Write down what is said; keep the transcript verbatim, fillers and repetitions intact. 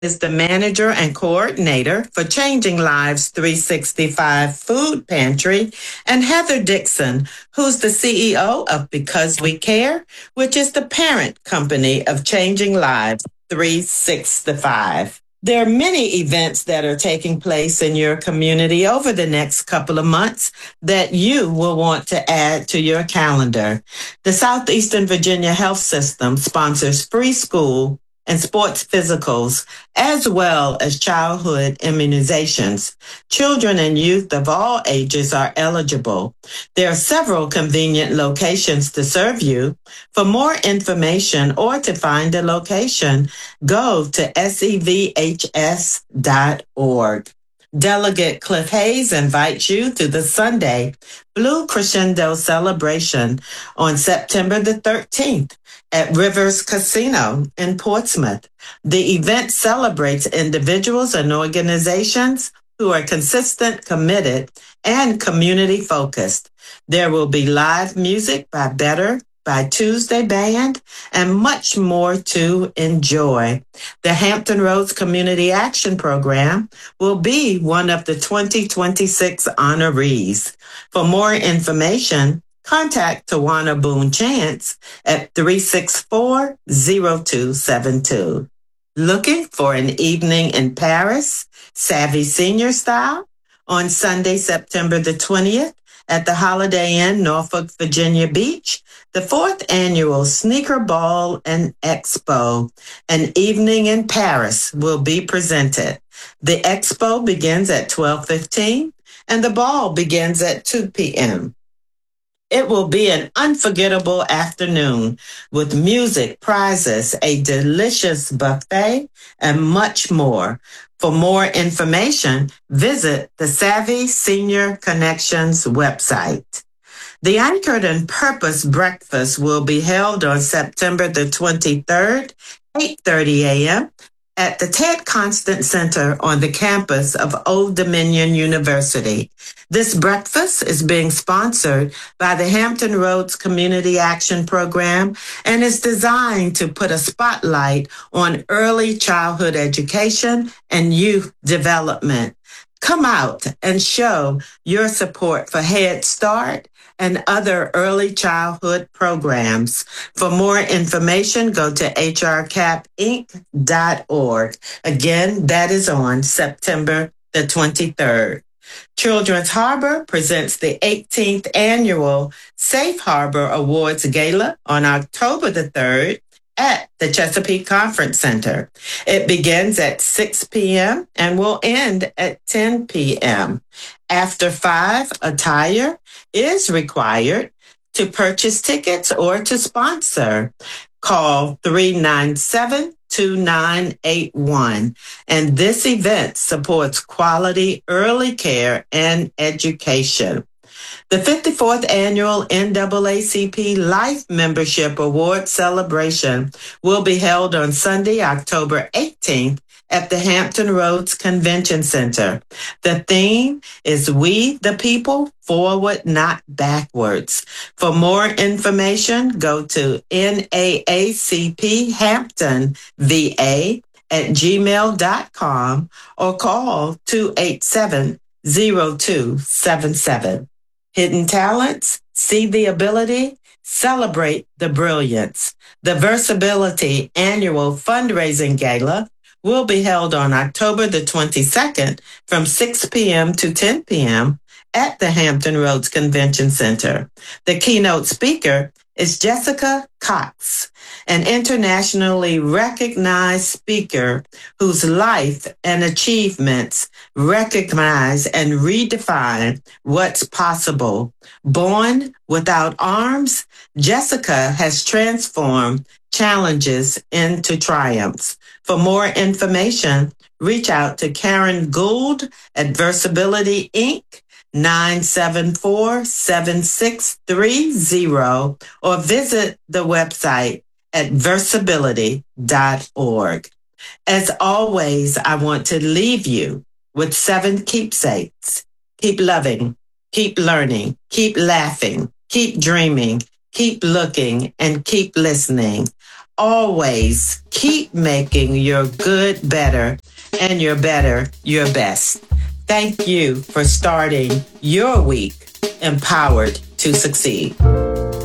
is the manager and coordinator for Changing Lives three sixty-five Food Pantry, and Heather Dixon, who's the C E O of Because We Care, which is the parent company of Changing Lives three sixty-five. There are many events that are taking place in your community over the next couple of months that you will want to add to your calendar. The Southeastern Virginia Health System sponsors free school and sports physicals, as well as childhood immunizations. Children and youth of all ages are eligible. There are several convenient locations to serve you. For more information or to find a location, go to sevhs dot org. Delegate Cliff Hayes invites you to the Sunday Blue Crescendo celebration on September the thirteenth at Rivers Casino in Portsmouth. The event celebrates individuals and organizations who are consistent, committed, and community focused. There will be live music by Better by Tuesday Band, and much more to enjoy. The Hampton Roads Community Action Program will be one of the twenty twenty-six honorees. For more information, contact Tawana Boone Chance at three six four, zero two seven two. Looking for an evening in Paris, Savvy Senior Style, on Sunday, September the twentieth at the Holiday Inn, Norfolk, Virginia Beach, the fourth annual Sneaker Ball and Expo, an evening in Paris, will be presented. The expo begins at twelve fifteen and the ball begins at two p.m. It will be an unforgettable afternoon with music, prizes, a delicious buffet, and much more. For more information, visit the Savvy Senior Connections website. The Anchored in Purpose breakfast will be held on September the twenty-third, eight thirty a.m. at the Ted Constant Center on the campus of Old Dominion University. This breakfast is being sponsored by the Hampton Roads Community Action Program and is designed to put a spotlight on early childhood education and youth development. Come out and show your support for Head Start and other early childhood programs. For more information, go to h r cap inc dot org. Again, that is on September the twenty-third. Children's Harbor presents the eighteenth annual Safe Harbor Awards Gala on October the third at the Chesapeake Conference Center. It begins at six p.m. and will end at ten p.m. After five, attire is required. To purchase tickets or to sponsor, call three nine seven, two nine eight one. And this event supports quality early care and education. The fifty-fourth Annual N double A C P Life Membership Award Celebration will be held on Sunday, October eighteenth at the Hampton Roads Convention Center. The theme is We the People, Forward Not Backwards. For more information, go to N A A C P Hampton V A at gmail dot com or call two eight seven, zero two seven seven. Hidden talents, see the ability, celebrate the brilliance. The Versability Annual Fundraising Gala will be held on October the twenty-second from six p.m. to ten p.m. at the Hampton Roads Convention Center. The keynote speaker is Jessica Cox, an internationally recognized speaker whose life and achievements recognize and redefine what's possible. Born without arms, Jessica has transformed challenges into triumphs. For more information, reach out to Karen Gould at Versability Incorporated, nine seven four, seven six three zero, or visit the website at versability dot org. As always, I want to leave you with seven keepsakes. Keep loving, keep learning, keep laughing, keep dreaming, keep looking, and keep listening. always keep making your good better and your better your best. Thank you for starting your week empowered to succeed.